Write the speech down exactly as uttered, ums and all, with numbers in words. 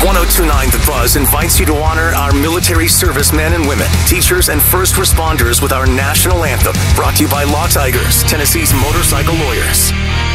one oh two point nine The Buzz invites you to honor our military servicemen and women, teachers, and first responders with our national anthem. Brought to you by Law Tigers, Tennessee's motorcycle lawyers.